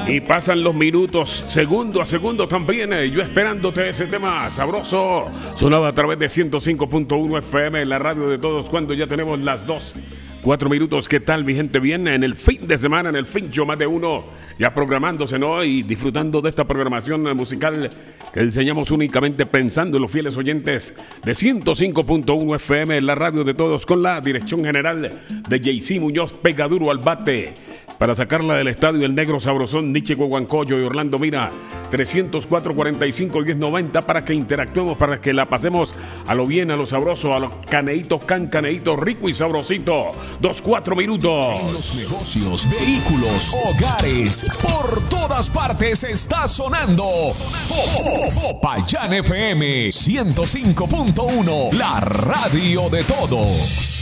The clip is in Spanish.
Y pasan los minutos, segundo a segundo también. Yo esperándote ese tema sabroso. Sonaba a través de 105.1 FM, la radio de todos, cuando ya tenemos las 2:04 minutos. ¿Qué tal, mi gente? Bien, en el fin de semana, en el fincho, más de uno, ya programándose, ¿no? Y disfrutando de esta programación musical que diseñamos únicamente pensando en los fieles oyentes de 105.1 FM, la radio de todos, con la dirección general de JC Muñoz, Pegaduro al bate. Para sacarla del estadio, el negro sabrosón, Nietzsche Guaguancoyo y Orlando Mira, 304-45-1090, para que interactuemos, para que la pasemos a lo bien, a lo sabroso, a los caneitos, caneitos, rico y sabrosito. 2:04 minutos. En los negocios, vehículos, hogares, por todas partes está sonando Popayán FM 105.1, la radio de todos.